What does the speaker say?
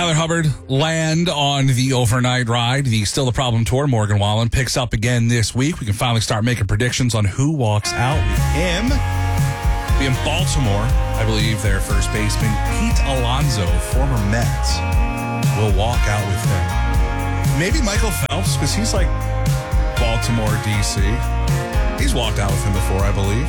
Tyler Hubbard land on the overnight ride. The Still the Problem tour. Morgan Wallen picks up again this week. We can finally start making predictions on who walks out with him. Be in Baltimore, I believe their first baseman, Pete Alonso, former Mets, will walk out with him. Maybe Michael Phelps, because he's like Baltimore, D.C. He's walked out with him before, I believe.